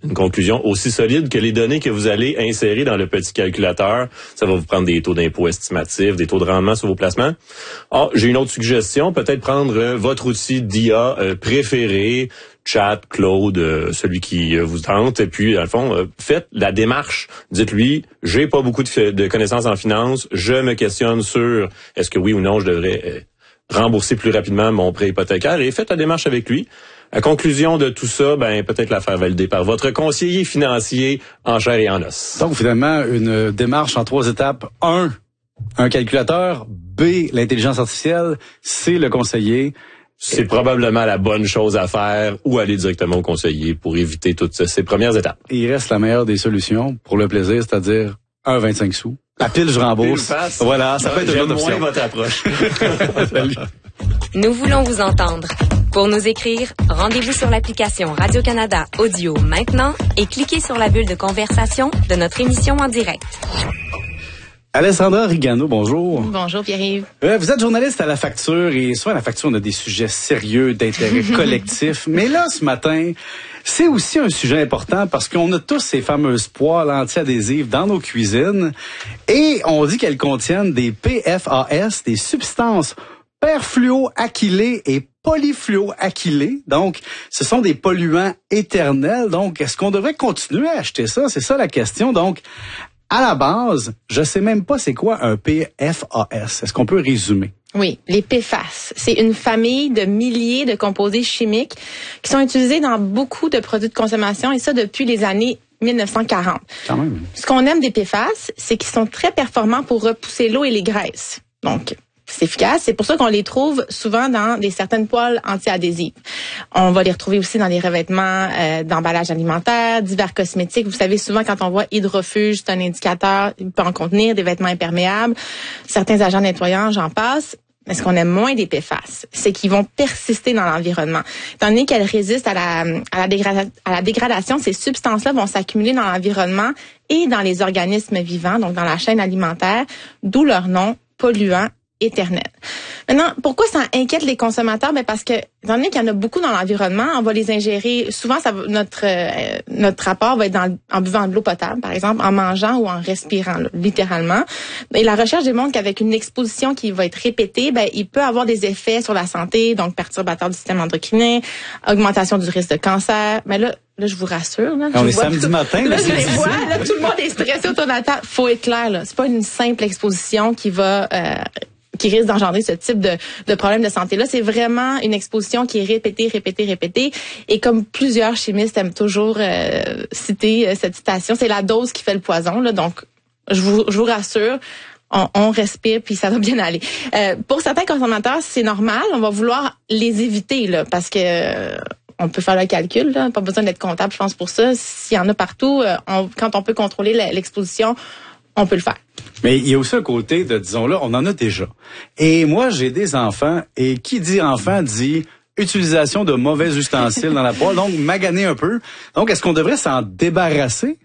une conclusion aussi solide que les données que vous allez insérer dans le petit calculateur. Ça va vous prendre des taux d'impôt estimatifs, des taux de rendement sur vos placements. J'ai une autre suggestion, peut-être prendre votre outil d'IA préféré, Chat, Claude, celui qui vous tente, et puis, à le fond, faites la démarche. Dites-lui, j'ai pas beaucoup de connaissances en finance, je me questionne sur est-ce que oui ou non je devrais rembourser plus rapidement mon prêt hypothécaire, et faites la démarche avec lui. À conclusion de tout ça, peut-être la faire valider par votre conseiller financier en chair et en os. Donc, finalement, une démarche en 3 étapes. 1, un calculateur. B, l'intelligence artificielle. C, le conseiller. C'est probablement la bonne chose à faire ou aller directement au conseiller pour éviter toutes ces premières étapes. Et il reste la meilleure des solutions pour le plaisir, c'est-à-dire 1,25 sous. La pile, je rembourse. Voilà, ça peut être une autre option. J'aime moins votre approche. Salut. Nous voulons vous entendre. Pour nous écrire, rendez-vous sur l'application Radio-Canada Audio maintenant et cliquez sur la bulle de conversation de notre émission en direct. Alessandra Rigano, bonjour. Bonjour Pierre-Yves. Vous êtes journaliste à La Facture et souvent à La Facture, on a des sujets sérieux d'intérêt collectif. Mais là, ce matin, c'est aussi un sujet important parce qu'on a tous ces fameuses poêles anti-adhésives dans nos cuisines et on dit qu'elles contiennent des PFAS, des substances perfluoacrylées et polyfluoacrylées. Donc, ce sont des polluants éternels. Donc, est-ce qu'on devrait continuer à acheter ça? C'est ça la question. Donc, à la base, je sais même pas c'est quoi un PFAS. Est-ce qu'on peut résumer? Oui, les PFAS. C'est une famille de milliers de composés chimiques qui sont utilisés dans beaucoup de produits de consommation et ça depuis les années 1940. Quand même. Ce qu'on aime des PFAS, c'est qu'ils sont très performants pour repousser l'eau et les graisses. Donc, c'est efficace. C'est pour ça qu'on les trouve souvent dans certaines poêles anti-adhésives. On va les retrouver aussi dans des revêtements d'emballage alimentaire, divers cosmétiques. Vous savez, souvent, quand on voit hydrofuge, c'est un indicateur, il peut en contenir des vêtements imperméables, certains agents nettoyants, j'en passe. Mais ce qu'on aime moins des PFAS, c'est qu'ils vont persister dans l'environnement. Étant donné qu'elles résistent à la dégradation, ces substances-là vont s'accumuler dans l'environnement et dans les organismes vivants, donc dans la chaîne alimentaire, d'où leur nom, polluant éternel. Maintenant, pourquoi ça inquiète les consommateurs? Parce que, étant donné qu'il y en a beaucoup dans l'environnement, on va les ingérer. Souvent, notre rapport va être en buvant de l'eau potable, par exemple, en mangeant ou en respirant, là, littéralement. Et la recherche démontre qu'avec une exposition qui va être répétée, il peut avoir des effets sur la santé, donc perturbateurs du système endocrinien, augmentation du risque de cancer. Mais là, je vous rassure. Là, on est samedi matin. Là, je les vois. Là, tout le monde est stressé autour de la table. Faut être clair, là. C'est pas une simple exposition qui risque d'engendrer ce type de problème de santé-là. C'est vraiment une exposition qui est répétée. Et comme plusieurs chimistes aiment toujours citer cette citation, c'est la dose qui fait le poison. Là. Donc, je vous rassure, on respire puis ça va bien aller. Pour certains consommateurs, c'est normal. On va vouloir les éviter là, parce que on peut faire le calcul. Là. Pas besoin d'être comptable, je pense, pour ça. S'il y en a partout, quand on peut contrôler l'exposition, on peut le faire. Mais il y a aussi un côté de, disons-le, on en a déjà. Et moi, j'ai des enfants, et qui dit enfant dit utilisation de mauvais ustensiles dans la poêle, donc maganer un peu. Donc, est-ce qu'on devrait s'en débarrasser?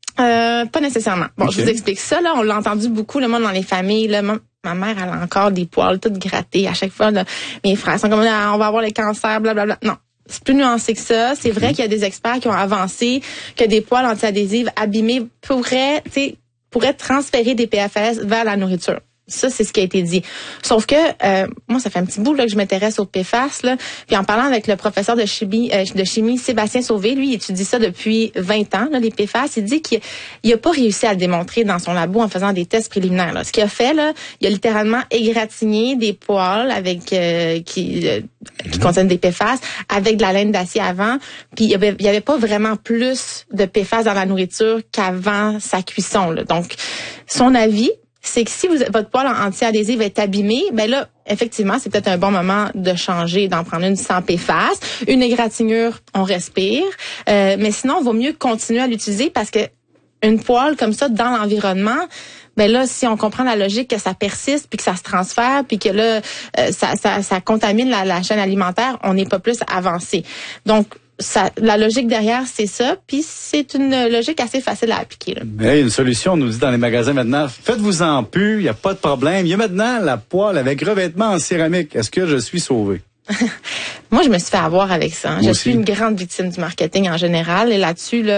Pas nécessairement. Bon, Okay. Je vous explique ça. Là, on l'a entendu beaucoup, le monde dans les familles. Là, ma mère, elle a encore des poêles toutes grattées. À chaque fois, là, mes frères sont comme là, on va avoir les cancers, blablabla. Non. C'est plus nuancé que ça. C'est vrai qu'il y a des experts qui ont avancé que des poêles anti-adhésives abîmées pourraient transférer des PFAS vers la nourriture. Ça, c'est ce qui a été dit. Sauf que moi, ça fait un petit bout là que je m'intéresse aux PFAS. Là. Puis en parlant avec le professeur de chimie Sébastien Sauvé, lui, il étudie ça depuis 20 ans, là, les PFAS. Il dit qu'il n'a pas réussi à le démontrer dans son labo en faisant des tests préliminaires. Là. Ce qu'il a fait, là, il a littéralement égratigné des poêles avec qui contiennent des PFAS avec de la laine d'acier avant. Puis il y avait pas vraiment plus de PFAS dans la nourriture qu'avant sa cuisson. Là. Donc, son avis, c'est que si votre poêle anti-adhésive est abîmée, là, effectivement, c'est peut-être un bon moment de changer, d'en prendre une sans PFAS. Une égratignure, on respire. Mais sinon, il vaut mieux continuer à l'utiliser parce que une poêle comme ça dans l'environnement, là, si on comprend la logique que ça persiste, puis que ça se transfère, puis que là, ça contamine la chaîne alimentaire, on n'est pas plus avancé. Donc, la logique derrière, c'est ça, puis c'est une logique assez facile à appliquer. Là. Mais une solution, on nous dit dans les magasins maintenant, faites-vous-en plus, il n'y a pas de problème. Il y a maintenant la poêle avec revêtement en céramique. Est-ce que je suis sauvé? Moi, je me suis fait avoir avec ça. Je suis une grande victime du marketing en général, et là-dessus, là,